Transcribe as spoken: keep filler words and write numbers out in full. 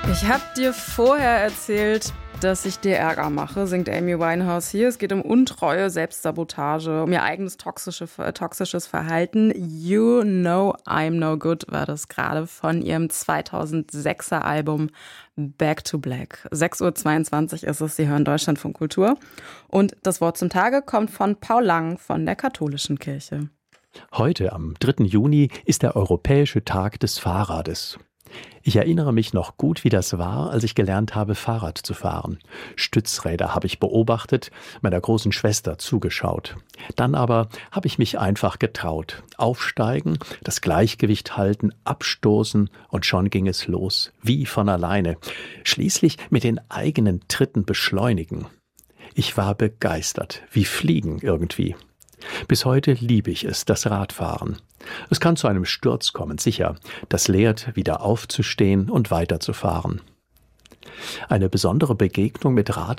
Ich habe dir vorher erzählt, dass ich dir Ärger mache, singt Amy Winehouse hier. Es geht um Untreue, Selbstsabotage, um ihr eigenes toxische, toxisches Verhalten. You Know I'm No Good war das gerade von ihrem zweitausendsechser Album Back to Black. sechs Uhr zweiundzwanzig ist es, Sie hören Deutschlandfunk Kultur. Und das Wort zum Tage kommt von Paul Lang von der Katholischen Kirche. Heute, am dritten Juni, ist der Europäische Tag des Fahrrades. Ich erinnere mich noch gut, wie das war, als ich gelernt habe, Fahrrad zu fahren. Stützräder habe ich beobachtet, meiner großen Schwester zugeschaut. Dann aber habe ich mich einfach getraut. Aufsteigen, das Gleichgewicht halten, abstoßen und schon ging es los, wie von alleine. Schließlich mit den eigenen Tritten beschleunigen. Ich war begeistert, wie Fliegen irgendwie. Bis heute liebe ich es, das Radfahren. Es kann zu einem Sturz kommen, sicher. Das lehrt, wieder aufzustehen und weiterzufahren. Eine besondere Begegnung mit Radfahren